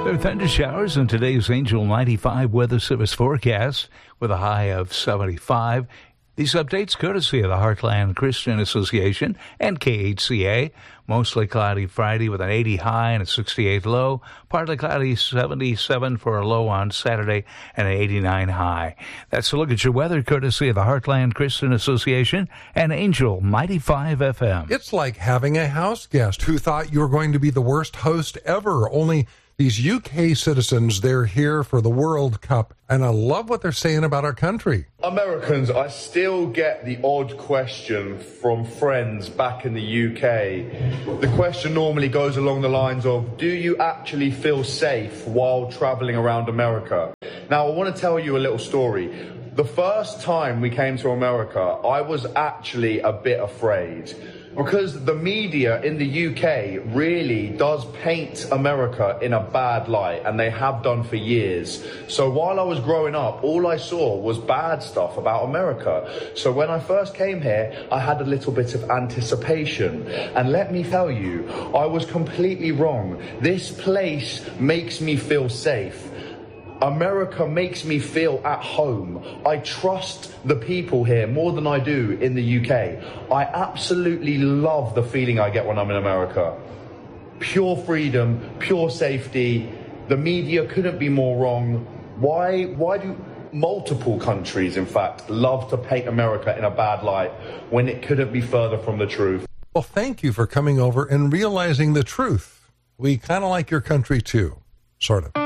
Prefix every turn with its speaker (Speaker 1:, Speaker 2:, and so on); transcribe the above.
Speaker 1: There are thunder showers in today's Angel 95 Weather Service forecast with a high of 75. These updates courtesy of the Heartland Christian Association and KHCA. Mostly cloudy Friday with an 80 high and a 68 low. Partly cloudy 77 for a low on Saturday and an 89 high. That's a look at your weather courtesy of the Heartland Christian Association and Angel 95 FM.
Speaker 2: It's like having a house guest who thought you were going to be the worst host ever, only these UK citizens, they're here for the World Cup, and I love what they're saying about our country.
Speaker 3: Americans, I still get the odd question from friends back in the UK. The question normally goes along the lines of, do you actually feel safe while traveling around America? Now, I want to tell you a little story. The first time we came to America, I was actually a bit afraid, because the media in the UK really does paint America in a bad light, and they have done for years. So while I was growing up, all I saw was bad stuff about America. So when I first came here, I had a little bit of anticipation. And let me tell you, I was completely wrong. This place makes me feel safe. America makes me feel at home. I trust the people here more than I do in the UK. I absolutely love the feeling I get when I'm in America. Pure freedom, pure safety. The media couldn't be more wrong. Why do multiple countries, in fact, love to paint America in a bad light when it couldn't be further from the truth?
Speaker 2: Well, thank you for coming over and realizing the truth. We kind of like your country too, sort of.